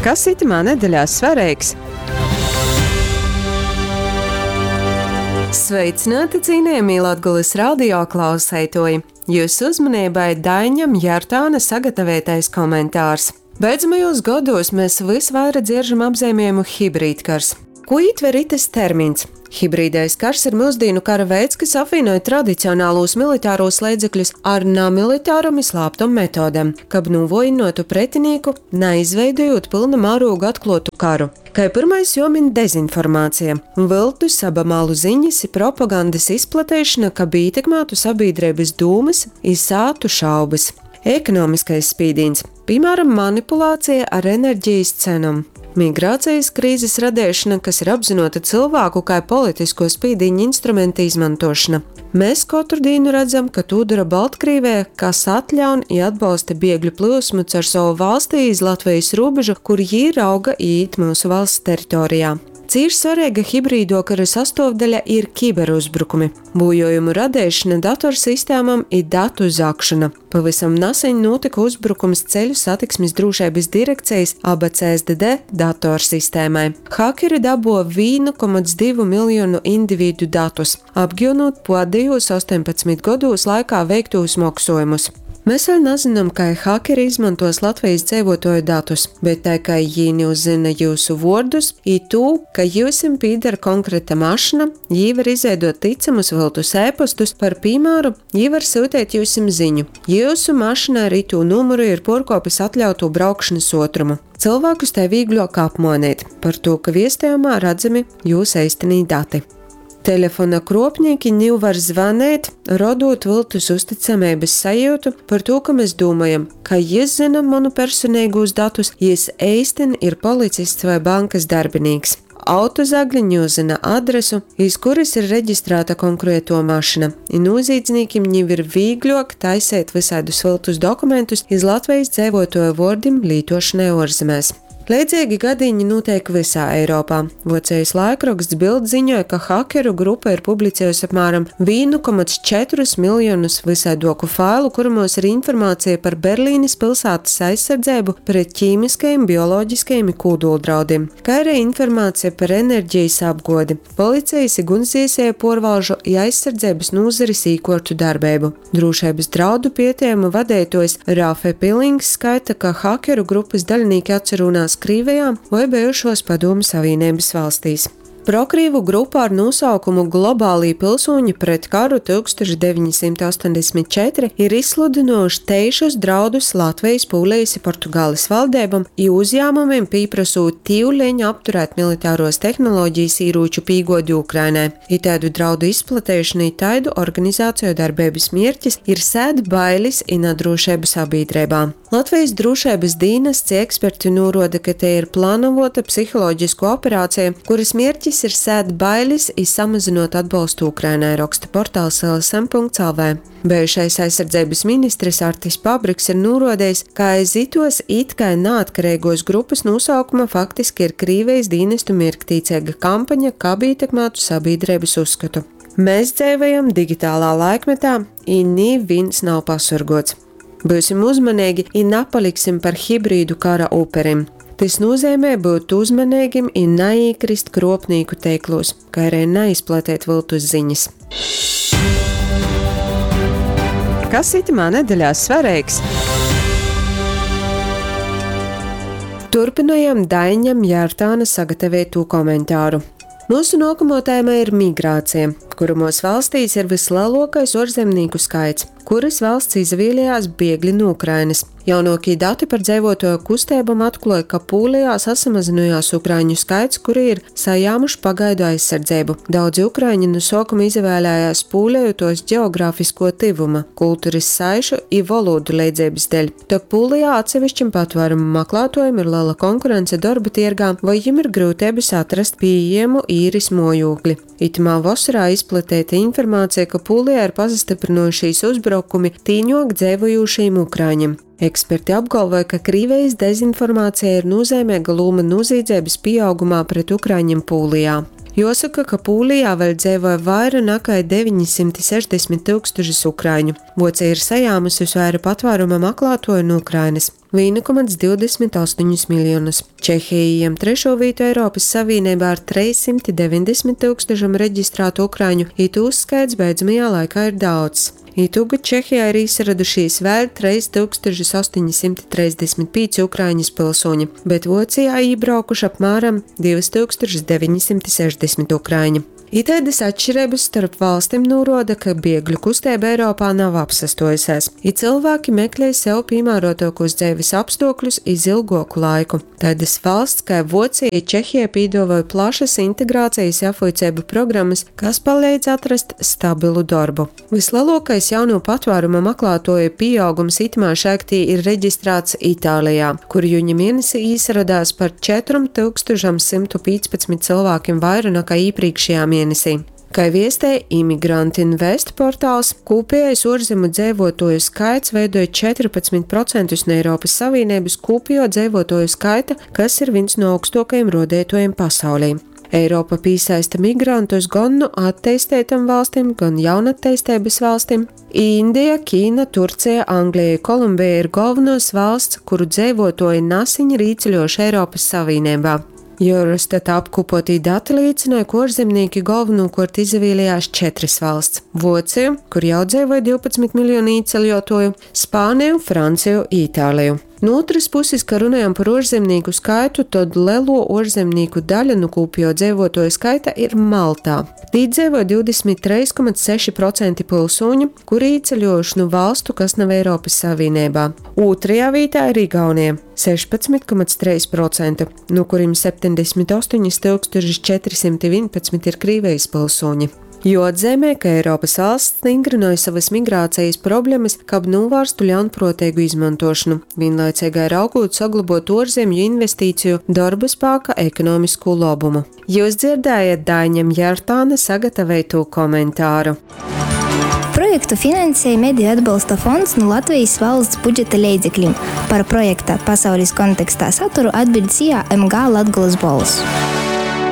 Kas itamā nedēļā svarīgs? Sveicināti, cienījamie Latgulis radio klausētoji! Jūsu uzmanībai Daņam Jārtāna sagatavotais komentārs. Beidzamajos gados mēs visvairāk dzirdzam apzīmējumu hibrīdkars. Ko ietver itis termins? Hibrīdais kars ir mūsdienu kara veids, kas apvienoja tradicionālos militāros līdzekļus ar nemilitāram slāptam metodēm, kab novojinātu pretinieku, neizveidojot pilna mēroga atklātu karu. Kā pirmais jomin dezinformācija, viltu sabamālu ziņas, propagandas izplatīšana, kab ietekmētu sabiedrības dūmas, izsātu šaubas. Ekonomiskais spīdīns, piemēram, manipulācija ar enerģijas cenām. Migrācijas krīzes radīšana, kas ir apzinota cilvēku kā politisko spīdiņu instrumentu izmantošana. Mēs katru dienu redzam, ka to dara Baltkrievija, kas atļauj un atbalsta bēgļu plūsmu caur savu valstī iz Latvijas robežu, kur jī rauga iet mūsu valsts teritorijā. Cīši svarīga hibrīdo kara sastāvdaļa ir kiberuzbrukumi, bojājumu radīšana datorsistēmām un datu zakšana. Pavisam nesen notika uzbrukums Ceļu satiksmes drošības direkcijas ABCSDD datorsistēmai. Hakeri dabūja 1,2 miljonu individu datus, apgūnot pēdējos 18 gados laikā veiktos maksājumus. Mēs vēl nezinām, kā hakeri izmantos Latvijas dzīvotāju datus, bet tā kā viņi uzzina jūsu vārdus, ir to, ka jūsim pīdara konkrēta mašina, jī var izveidot ticamus viltus ēpastus, par piemēru, jī var sūtīt jūsim ziņu. Jūsu mašinā ar itu numuru ir porkopis atļautu braukšanas otrumu. Cilvēkus te vieglāk apmonēt par to, ka viestējumā redzami jūs īstenī dati. Telefona kropnieki nevar zvanīt, rodot viltus uzticamības sajūtu par to, ka mēs domājam, ka jis zina manu personīgos datus, jis īsten ir policists vai bankas darbinīgs. Autozagļi uzzina adresu, iz kuras ir reģistrēta konkrēto mašina, un noziedzniekiem jau ir vieglāk taisīt visādus viltus dokumentus iz Latvijas dzīvotāju vārdiem lietošanai ārzemēs. Līdzīgi gadījumi notiek visā Eiropā. Vācijas laikraksts Bild ziņoja, ka hakeru grupa ir publicējusi apmēram 1,4 miljonus visādoku failu, kuros ir informācija par Berlīnes pilsētas aizsardzību pret ķīmiskajiem, bioloģiskajiem un kodoldraudiem, kā arī informācija par enerģijas apgodi, policijas un gunsdziesēju porvalžu un aizsardzības nozares īkortu darbību. Drošības draudu pētījumu vadītājs Rafe Pilings skaita, ka hakeru grupas daļinieki atcerunās Krievijā vai bijušos Padomju Savienības valstīs. Prokrīvu grupa ar nosaukumu Globālī pilsoņi pret karu 1984 ir izsludinājuši teišus draudus Latvijas, Polijas un Portugāles valdībām un uzņēmumiem pieprasot tīvleņu apturēt militāros tehnoloģijas ieroču pīgodi Ukrainai. Tādu draudu izplatīšana un tādu organizāciju darbības mērķis ir sēt bailes un nedrošību sabiedrībā. Latvijas drošības dienests eksperti norāda, ka te ir plānota psiholoģiska operācija, kuras mērķis ir sēt bailes un samazinot atbalstu Ukrainai, raksta portāls LSM.lv. Bijušais aizsardzības ministrs Artis Pabriks ir norādījis, ka aiz itos it kā neatkarīgos grupas nosaukuma faktiski ir Krievijas dienestu mērķtiecīga kampaņa, kā ietekmētu sabiedrības uzskatu. Mēs dzīvojam digitālā laikmetā, un neviens nav pasargots. Būsim uzmanīgi un nepaliksim par hibrīdu kara uperim. Tas nozīmē būt uzmanīgiem un neiekrist kropnieku teiklos, kā arī neizplatīt viltus ziņas. Kas itamā nedēļā svarīgs? Turpinājam Daņam Jārtāna sagatavotu komentāru. Mūsu nākamā tēma ir migrācija, kurumos valstīs ir vislielākais ārzemnieku skaits, kuras valsts izvēlējās bēgļi no Ukrainas. Jaunākie dati par dzīvotāju kustībām atklāja, ka Polijā samazinājās ukrāņu skaits, kuri ir sajāmuši pagaidu aizsardzību. Daudzi ukrāņi no sākuma izvēlējās Poliju tos geogrāfisko tivuma, kultūras saišu un valodu līdzības dēļ. Tak Polijā atsevišķim patvērumu meklētājiem ir liela konkurence darba tirgā, vai viņiem ir grūtības atrast pieejamu īres mājokli. Itamā vasarā izplatīta informācija, ka Polijā ir pastiprinājušies uzbrukumi tīņok dzīvojošiem ukrāņiem. Eksperti apgalvoja, ka Krievijas dezinformācija ir nozīmīga loma noziedzības pieaugumā pret ukrāņiem Polijā. Jāsaka, ka Polijā vēl dzīvoja vairāk nekā 960 000 ukrāņu. Vācija ir sajāmusi vairāk patvēruma meklētāju no Ukrainas. 1,28 miljonus. Čehija iem 3. vietu Eiropas Savienībā ar 390 tūkstošiem reģistrētu ukraiņu, itū skaits beidzamajā laikā ir daudz. Itūga Čehijā ir izradušies vēl 3835 ukraiņas pilsoņi, bet Vācijā iebraukuši apmēram 2960 ukraiņi. Itēdas atšķirības starp valstīm norāda, ka bēgļu kustība Eiropā nav apsastojusies, cilvēki meklē sev piemērotākos dzīves apstākļus iz ilgāku laiku. Tādas valsts kā Vācija, Čehija piedāvāja plašas integrācijas apmācību programmas, kas palīdz atrast stabilu darbu. Vislielākais jauno patvērumu meklētāju pieaugums itamā šaktī ir reģistrēts Itālijā, kur jūņa mēnesī izradās par 4115 cilvēkiem vairāk nekā iepriekšējā mēnesī. Kā viestēja Immigrant Invest portāls, kopējais ārzemju dzīvotāju skaits veidoja 14% no Eiropas Savienības kopējo dzīvotāju skaita, kas ir viens no augstākajiem rodētājiem pasaulī. Eiropa piesaista migrantus gan no attīstītām valstīm, gan jaunattīstības valstīm. Indija, Ķīna, Turcija, Anglija, Kolumbija ir galvenās valsts, kuru dzīvotāji nesen ir ieceļojuši Eiropas Savienībā. Eurostat apkopotī dati liecināja, ka ārzemnieki galvenokārt izvēlējās 4 valsts – Vāciju, kur jau dzīvoja 12 miljoni ieceļotāju, Spāniju, Franciju, Itāliju. No otras puses, kad runājam par ārzemnieku skaitu, tad lielo ārzemnieku daļa no kopējo dzīvotāju skaita ir Maltā. Tī dzīvoja 23,6% pilsoņu, kuri ieceļojuši no valstu, kas nav Eiropas Savienībā. Otrajā vietā ir Igaunija – 16,3%, no kuriem 78,411 ir Krievijas pilsoņi. Jāatzīmē, ka Eiropas valsts stingrināja savas migrācijas problēmas, kab novērstu ļaunprātīgu izmantošanu, vienlaicīgi raugot saglabāt ārzemju investīciju darba spēka ekonomisko labumu. Jūs dzirdējat Daņam Jārtāna sagatavotu komentāru. Projektu finansēja Mediju atbalsta fonds no Latvijas valsts budžeta līdzekļiem. Par projekta pasaules kontekstā saturu atbild CIA MG Latgolas balss.